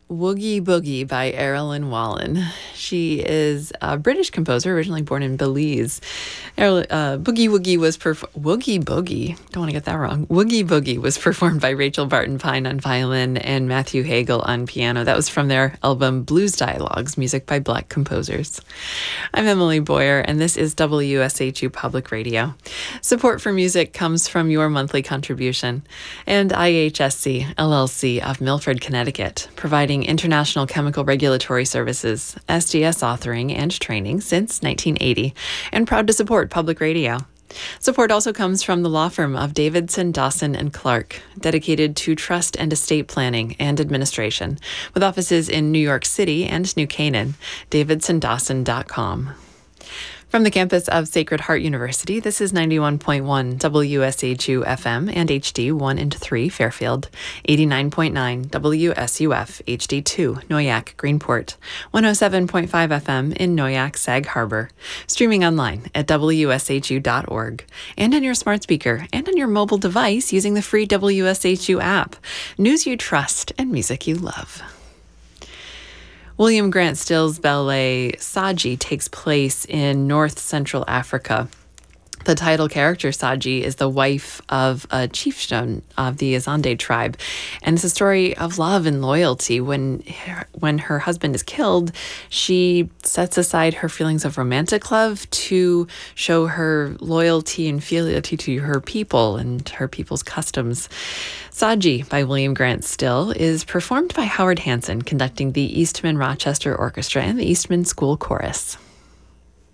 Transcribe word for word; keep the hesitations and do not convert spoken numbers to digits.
Woogie Boogie by Erilyn Wallen. She is a British composer, originally born in Belize. Eril- uh, Boogie Woogie was perf- Woogie Boogie. Don't want to get that wrong. Woogie Boogie was performed by Rachel Barton Pine on violin and Matthew Hagel on piano. That was from their album Blues Dialogues, music by Black composers. I'm Emily Boyer, and this is W S H U Public Radio. Support for music comes from your monthly contribution, and I H S C, L L C of Milford, Connecticut, providing international chemical regulatory services, S D S authoring and training since nineteen eighty, and proud to support public radio. Support also comes from the law firm of Davidson, Dawson and Clark, dedicated to trust and estate planning and administration, with offices in New York City and New Canaan, davidson dawson dot com. From the campus of Sacred Heart University, this is ninety-one point one W S H U F M and H D one and three Fairfield, eighty-nine point nine W S U F H D two Noyac Greenport, one oh seven point five F M in Noyac Sag Harbor, streaming online at W S H U dot org, and on your smart speaker and on your mobile device using the free W S H U app. News you trust and music you love. William Grant Still's ballet Saji takes place in North Central Africa. The title character, Saji, is the wife of a chieftain of the Azande tribe, and it's a story of love and loyalty. When her, when her husband is killed, she sets aside her feelings of romantic love to show her loyalty and fealty to her people and her people's customs. Saji by William Grant Still is performed by Howard Hanson, conducting the Eastman Rochester Orchestra and the Eastman School Chorus.